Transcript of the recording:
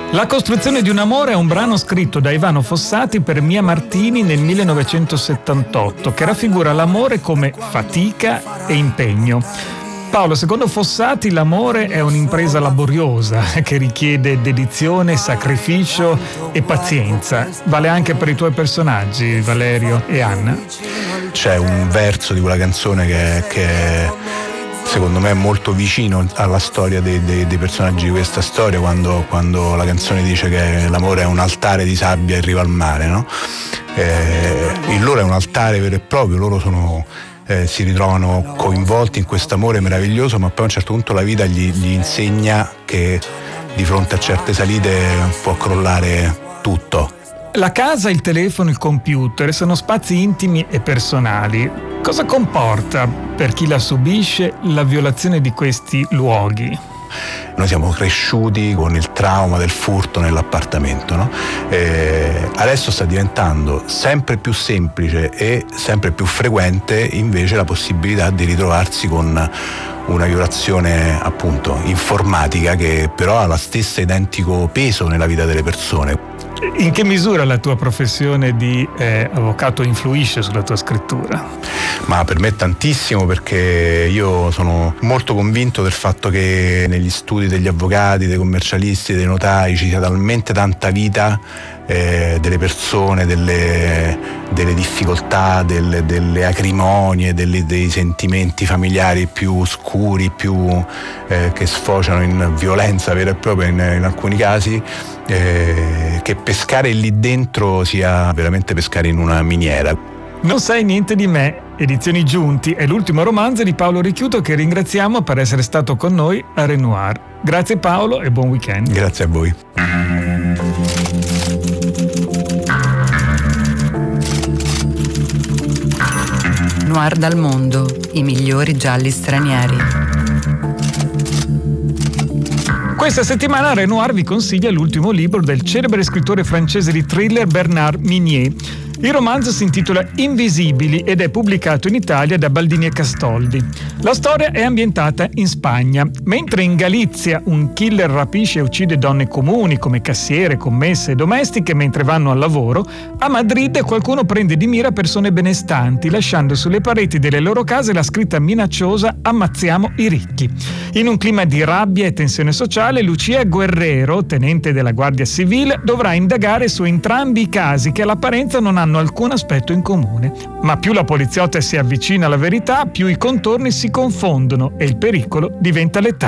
La costruzione di un amore è un brano scritto da Ivano Fossati per Mia Martini nel 1978, che raffigura l'amore come fatica e impegno. Paolo, secondo Fossati l'amore è un'impresa laboriosa che richiede dedizione, sacrificio e pazienza. Vale anche per i tuoi personaggi, Valerio e Anna? C'è un verso di quella canzone che secondo me è molto vicino alla storia dei personaggi di questa storia, quando la canzone dice che l'amore è un altare di sabbia in riva al mare, no? Il loro è un altare vero e proprio, loro si ritrovano coinvolti in questo amore meraviglioso, ma poi a un certo punto la vita gli insegna che di fronte a certe salite può crollare tutto. La casa, il telefono, il computer sono spazi intimi e personali. Cosa comporta per chi la subisce la violazione di questi luoghi? Noi siamo cresciuti con il trauma del furto nell'appartamento, no? Adesso sta diventando sempre più semplice e sempre più frequente invece la possibilità di ritrovarsi con una violazione appunto informatica che però ha la stessa identico peso nella vita delle persone. In che misura la tua professione di avvocato influisce sulla tua scrittura? Ma per me tantissimo, perché io sono molto convinto del fatto che negli studi degli avvocati, dei commercialisti, dei notai ci sia talmente tanta vita delle persone, delle difficoltà, delle acrimonie, dei sentimenti familiari più oscuri, che sfociano in violenza vera e propria in alcuni casi, che pescare lì dentro sia veramente pescare in una miniera. Non sai niente di me, Edizioni Giunti, è l'ultimo romanzo di Paolo Ricchiuto, che ringraziamo per essere stato con noi a Renoir. Grazie Paolo e buon weekend. Grazie a voi. Noir dal mondo, i migliori gialli stranieri. Questa settimana Renoir vi consiglia l'ultimo libro del celebre scrittore francese di thriller Bernard Minier. Il romanzo si intitola Invisibili ed è pubblicato in Italia da Baldini e Castoldi. La storia è ambientata in Spagna. Mentre in Galizia un killer rapisce e uccide donne comuni come cassiere, commesse e domestiche mentre vanno al lavoro, a Madrid qualcuno prende di mira persone benestanti, lasciando sulle pareti delle loro case la scritta minacciosa "Ammazziamo i ricchi". In un clima di rabbia e tensione sociale, Lucia Guerrero, tenente della Guardia Civile, dovrà indagare su entrambi i casi che all'apparenza non hanno alcun aspetto in comune. Ma più la poliziotta si avvicina alla verità, più i contorni si confondono e il pericolo diventa letale.